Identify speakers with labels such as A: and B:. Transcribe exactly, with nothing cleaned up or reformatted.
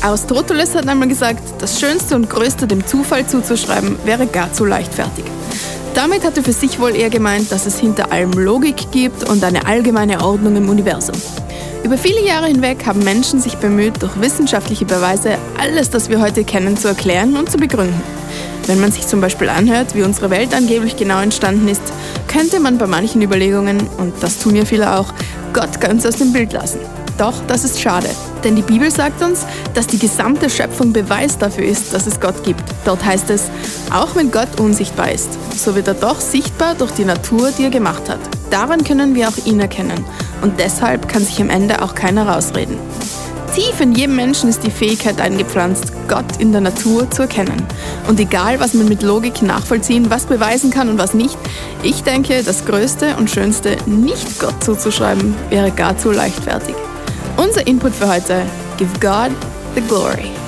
A: Aristoteles hat einmal gesagt, das Schönste und Größte dem Zufall zuzuschreiben, wäre gar zu leichtfertig. Damit hat er für sich wohl eher gemeint, dass es hinter allem Logik gibt und eine allgemeine Ordnung im Universum. Über viele Jahre hinweg haben Menschen sich bemüht, durch wissenschaftliche Beweise alles, das wir heute kennen, zu erklären und zu begründen. Wenn man sich zum Beispiel anhört, wie unsere Welt angeblich genau entstanden ist, könnte man bei manchen Überlegungen, und das tun ja viele auch, Gott ganz aus dem Bild lassen. Doch das ist schade, denn die Bibel sagt uns, dass die gesamte Schöpfung Beweis dafür ist, dass es Gott gibt. Dort heißt es, auch wenn Gott unsichtbar ist, so wird er doch sichtbar durch die Natur, die er gemacht hat. Daran können wir auch ihn erkennen und deshalb kann sich am Ende auch keiner rausreden. Tief in jedem Menschen ist die Fähigkeit eingepflanzt, Gott in der Natur zu erkennen. Und egal, was man mit Logik nachvollziehen, was beweisen kann und was nicht, ich denke, das Größte und Schönste nicht Gott zuzuschreiben, wäre gar zu leichtfertig. Unser Input für heute: Give God the glory.